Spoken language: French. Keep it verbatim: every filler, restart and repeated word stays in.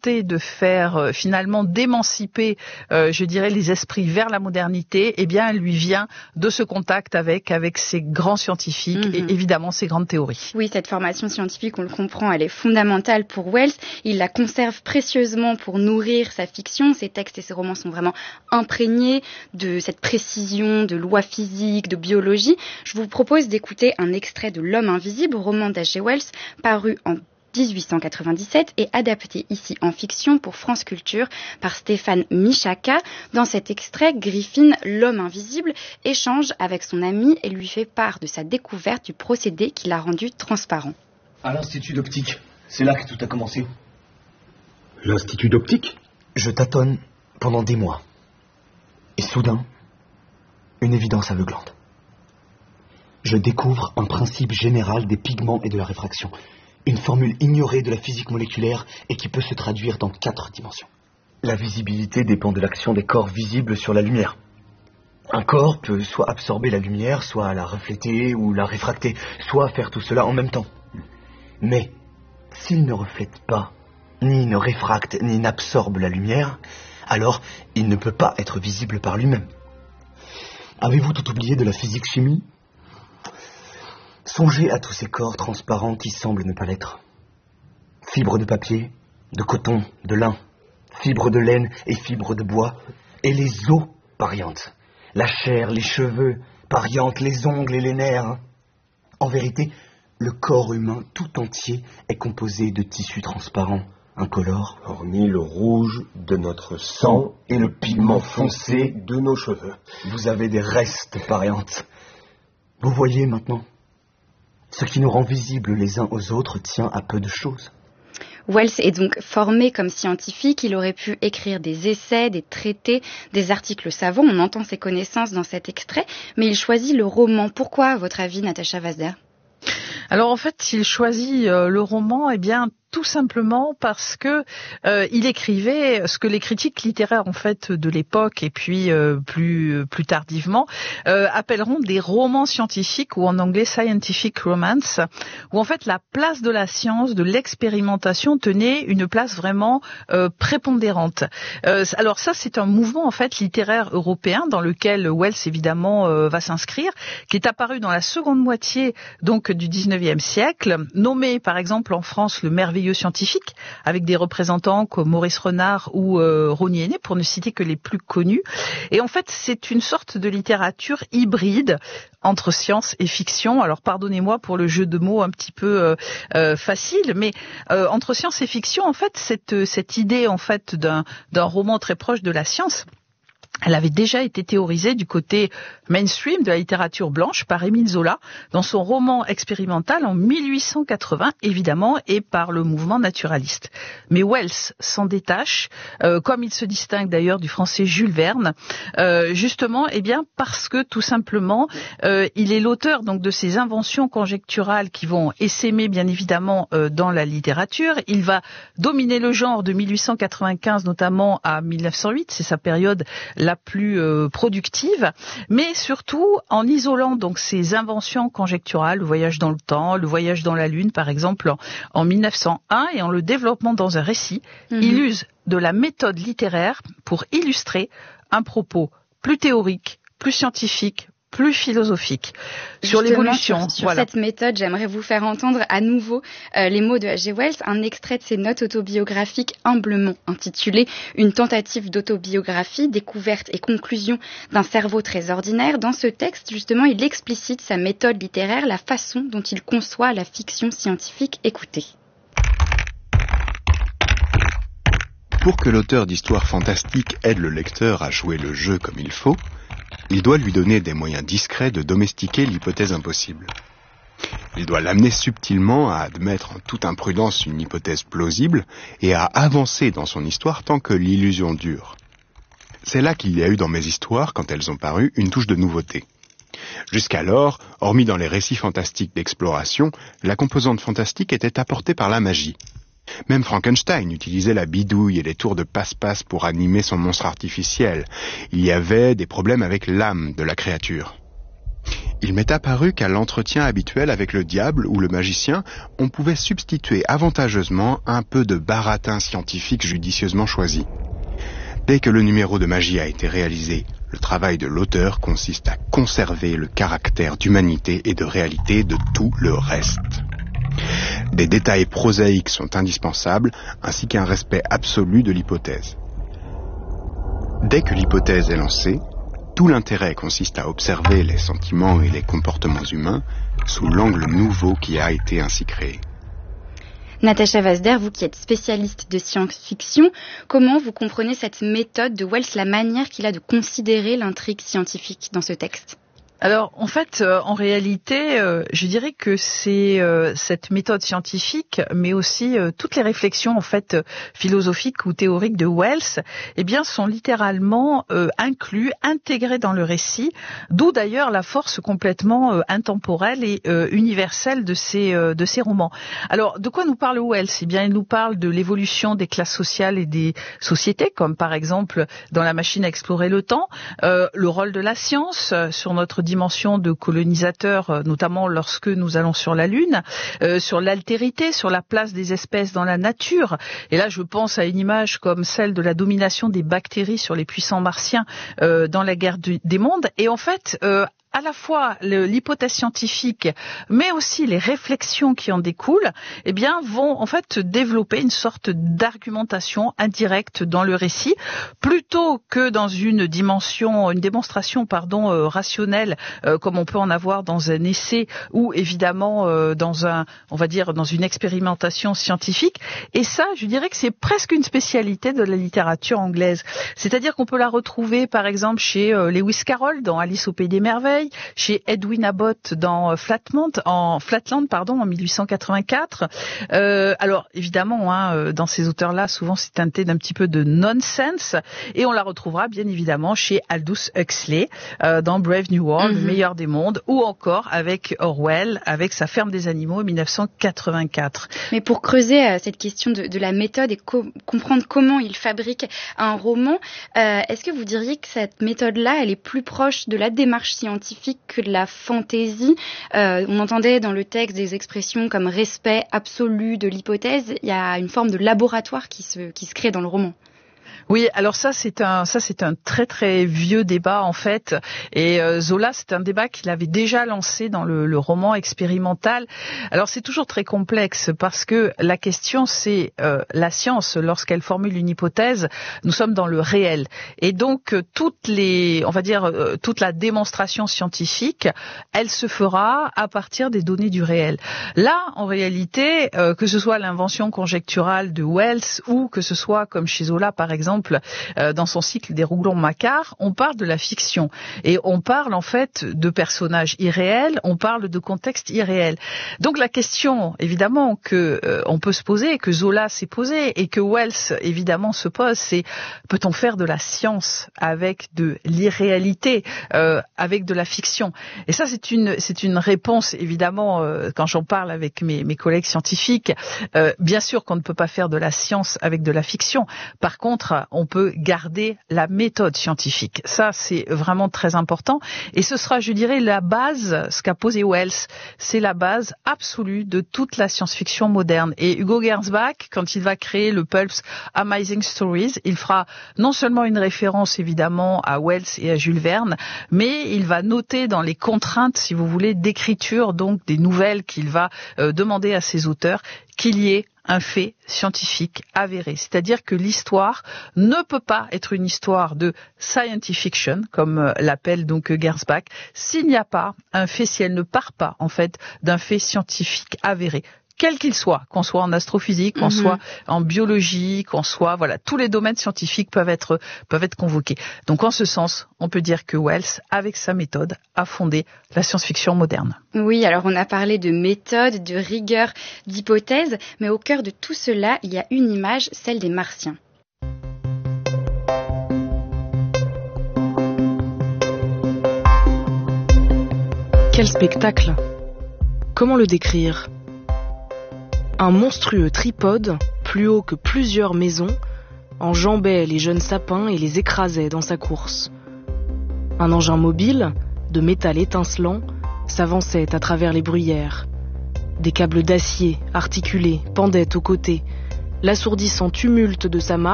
volonté de faire euh, finalement d'émanciper, euh, je dirais, les esprits vers la modernité, eh bien, elle lui vient de ce contact avec avec ces grands scientifiques mmh. et évidemment ces grandes théories. Oui, cette formation scientifique, on le comprend, elle est fondamentale pour Wells. Il la conserve précieusement pour nourrir sa fiction. Ses textes et ses romans sont vraiment imprégnés de cette précision, de lois physiques, de biologie. Je vous propose d'écouter un extrait de L'Homme invisible, roman d'H G Wells, paru en dix-huit cent quatre-vingt-dix-sept et adapté ici en fiction pour France Culture par Stéphane Michaka. Dans cet extrait, Griffin, l'homme invisible, échange avec son ami et lui fait part de sa découverte du procédé qui l'a rendu transparent. À l'Institut d'optique, c'est là que tout a commencé. L'Institut d'optique ? Je tâtonne pendant des mois. Et soudain, une évidence aveuglante. Je découvre un principe général des pigments et de la réfraction. Une formule ignorée de la physique moléculaire et qui peut se traduire dans quatre dimensions. La visibilité dépend de l'action des corps visibles sur la lumière. Un corps peut soit absorber la lumière, soit la refléter ou la réfracter, soit faire tout cela en même temps. Mais s'il ne reflète pas, ni ne réfracte, ni n'absorbe la lumière, alors il ne peut pas être visible par lui-même. Avez-vous tout oublié de la physique-chimie ? Songez à tous ces corps transparents qui semblent ne pas l'être. Fibres de papier, de coton, de lin, fibres de laine et fibres de bois, et les os pariantes, la chair, les cheveux pariantes, les ongles et les nerfs. En vérité, le corps humain tout entier est composé de tissus transparents, incolores, hormis le rouge de notre sang et le pigment foncé de nos cheveux. Vous avez des restes pariantes. Vous voyez maintenant ? Ce qui nous rend visibles les uns aux autres tient à peu de choses. Wells est donc formé comme scientifique. Il aurait pu écrire des essais, des traités, des articles savants. On entend ses connaissances dans cet extrait, mais il choisit le roman. Pourquoi, à votre avis, Natacha Vazder ? Alors en fait, s'il choisit euh, le roman, eh bien tout simplement parce que euh, il écrivait ce que les critiques littéraires en fait de l'époque et puis euh, plus plus tardivement euh, appelleront des romans scientifiques ou en anglais scientific romance, où en fait la place de la science, de l'expérimentation tenait une place vraiment euh, prépondérante. Euh, alors ça, c'est un mouvement en fait littéraire européen dans lequel Wells évidemment euh, va s'inscrire, qui est apparu dans la seconde moitié donc du dix-neuvième siècle, nommé par exemple en France le merveilleux scientifique, avec des représentants comme Maurice Renard ou euh, Rosny Aîné, pour ne citer que les plus connus. Et en fait, c'est une sorte de littérature hybride entre science et fiction. Alors, pardonnez-moi pour le jeu de mots un petit peu euh, euh, facile, mais euh, entre science et fiction, en fait, cette, cette idée en fait d'un, d'un roman très proche de la science, elle avait déjà été théorisée du côté mainstream de la littérature blanche par Émile Zola dans son roman expérimental en mille huit cent quatre-vingts, évidemment, et par le mouvement naturaliste. Mais Wells s'en détache, euh, comme il se distingue d'ailleurs du français Jules Verne, euh, justement, eh bien, parce que tout simplement, euh, il est l'auteur donc de ces inventions conjecturales qui vont essaimer bien évidemment euh, dans la littérature. Il va dominer le genre de mille huit cent quatre-vingt-quinze notamment à mille neuf cent huit, c'est sa période la plus euh, productive, mais surtout en isolant donc ces inventions conjecturales, le voyage dans le temps, le voyage dans la Lune par exemple en, en mille neuf cent un, et en le développant dans un récit, mmh. il use de la méthode littéraire pour illustrer un propos plus théorique, plus scientifique, plus philosophique sur Justement, l'évolution. Sur, sur voilà. cette méthode, j'aimerais vous faire entendre à nouveau euh, les mots de H G Wells, un extrait de ses notes autobiographiques humblement intitulé « Une tentative d'autobiographie, découverte et conclusion d'un cerveau très ordinaire ». Dans ce texte, justement, il explicite sa méthode littéraire, la façon dont il conçoit la fiction scientifique. Écoutez. Pour que l'auteur d'histoires fantastiques aide le lecteur à jouer le jeu comme il faut, il doit lui donner des moyens discrets de domestiquer l'hypothèse impossible. Il doit l'amener subtilement à admettre en toute imprudence une hypothèse plausible et à avancer dans son histoire tant que l'illusion dure. C'est là qu'il y a eu dans mes histoires, quand elles ont paru, une touche de nouveauté. Jusqu'alors, hormis dans les récits fantastiques d'exploration, la composante fantastique était apportée par la magie. Même Frankenstein utilisait la bidouille et les tours de passe-passe pour animer son monstre artificiel. Il y avait des problèmes avec l'âme de la créature. il m'est apparu qu'à l'entretien habituel avec le diable ou le magicien, on pouvait substituer avantageusement un peu de baratin scientifique judicieusement choisi. Dès que le numéro de magie a été réalisé, le travail de l'auteur consiste à conserver le caractère d'humanité et de réalité de tout le reste. Des détails prosaïques sont indispensables, ainsi qu'un respect absolu de l'hypothèse. Dès que l'hypothèse est lancée, tout l'intérêt consiste à observer les sentiments et les comportements humains sous l'angle nouveau qui a été ainsi créé. Natacha Vazder, vous qui êtes spécialiste de science-fiction, comment vous comprenez cette méthode de Wells, la manière qu'il a de considérer l'intrigue scientifique dans ce texte ? Alors, en fait, euh, en réalité, euh, je dirais que c'est euh, cette méthode scientifique, mais aussi euh, toutes les réflexions en fait euh, philosophiques ou théoriques de Wells, eh bien, sont littéralement euh, inclus, intégrés dans le récit. D'où d'ailleurs la force complètement euh, intemporelle et euh, universelle de ces euh, de ces romans. Alors, de quoi nous parle Wells ? Eh bien, il nous parle de l'évolution des classes sociales et des sociétés, comme par exemple dans La Machine à explorer le temps, euh, le rôle de la science euh, sur notre dimension de colonisateur, notamment lorsque nous allons sur la Lune, euh, sur l'altérité, sur la place des espèces dans la nature. Et là, je pense à une image comme celle de la domination des bactéries sur les puissants martiens euh, dans la guerre du, des mondes. Et en fait, euh, à la fois le, l'hypothèse scientifique, mais aussi les réflexions qui en découlent, eh bien, vont en fait développer une sorte d'argumentation indirecte dans le récit, plutôt que dans une dimension, une démonstration, pardon, euh, rationnelle, euh, comme on peut en avoir dans un essai ou évidemment euh, dans un, on va dire, dans une expérimentation scientifique. Et ça, je dirais que c'est presque une spécialité de la littérature anglaise. C'est-à-dire qu'on peut la retrouver, par exemple, chez euh, Lewis Carroll dans Alice au Pays des Merveilles, chez Edwin Abbott dans Flatland, en Flatland, pardon, en huit cent quatre-vingt-quatre. Euh, alors évidemment, hein, dans ces auteurs-là, souvent c'est teinté d'un petit peu de nonsense, et on la retrouvera bien évidemment chez Aldous Huxley euh, dans Brave New World, mm-hmm. le meilleur des mondes, ou encore avec Orwell, avec sa Ferme des animaux en dix-neuf cent quatre-vingt-quatre. Mais pour creuser euh, cette question de, de la méthode et co- comprendre comment il fabrique un roman, euh, est-ce que vous diriez que cette méthode-là, elle est plus proche de la démarche scientifique que de la fantaisie? Euh, on entendait dans le texte des expressions comme respect absolu de l'hypothèse. Il y a une forme de laboratoire qui se, qui se crée dans le roman. Oui, alors ça c'est un ça c'est un très très vieux débat en fait, et euh, Zola c'est un débat qu'il avait déjà lancé dans le, le roman expérimental. Alors c'est toujours très complexe parce que la question c'est euh, la science lorsqu'elle formule une hypothèse, nous sommes dans le réel, et donc euh, toutes les on va dire euh, toute la démonstration scientifique, elle se fera à partir des données du réel. Là en réalité, euh, que ce soit l'invention conjecturale de Wells ou que ce soit comme chez Zola par exemple, dans son cycle des Rougon-Macquart, on parle de la fiction et on parle en fait de personnages irréels, on parle de contexte irréel. Donc la question évidemment que euh, on peut se poser, que Zola s'est posée et que Wells évidemment se pose, c'est peut-on faire de la science avec de l'irréalité, euh, avec de la fiction? Et ça c'est une c'est une réponse évidemment euh, quand j'en parle avec mes mes collègues scientifiques. Euh, bien sûr qu'on ne peut pas faire de la science avec de la fiction. Par contre, on peut garder la méthode scientifique. Ça, c'est vraiment très important. Et ce sera, je dirais, la base, ce qu'a posé Wells, c'est la base absolue de toute la science-fiction moderne. Et Hugo Gernsback, quand il va créer le Pulp's Amazing Stories, il fera non seulement une référence, évidemment, à Wells et à Jules Verne, mais il va noter dans les contraintes, si vous voulez, d'écriture, donc des nouvelles qu'il va euh, demander à ses auteurs, qu'il y ait un fait scientifique avéré. C'est-à-dire que l'histoire ne peut pas être une histoire de scientific fiction, comme l'appelle donc Gernsback, s'il n'y a pas un fait, si elle ne part pas, en fait, d'un fait scientifique avéré. Quel qu'il soit, qu'on soit en astrophysique, qu'on mm-hmm. soit en biologie, qu'on soit, voilà, tous les domaines scientifiques peuvent être, peuvent être convoqués. Donc, en ce sens, on peut dire que Wells, avec sa méthode, a fondé la science-fiction moderne. Oui, alors on a parlé de méthode, de rigueur, d'hypothèse, mais au cœur de tout cela, il y a une image, celle des Martiens. Quel spectacle! Comment le décrire? Un monstrueux tripode, plus haut que plusieurs maisons, enjambait les jeunes sapins et les écrasait dans sa course. Un engin mobile, de métal étincelant, brandissait des s'avançait à travers les bruyères. Des câbles d'acier, articulés, pendaient aux côtés. L'assourdissant tumulte de sa marche